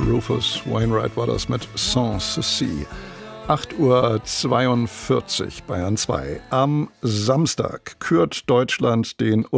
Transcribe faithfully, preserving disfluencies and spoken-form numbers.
Rufus Wainwright war das mit Sans Souci. acht Uhr zweiundvierzig, Bayern zwei. Am Samstag kürt Deutschland den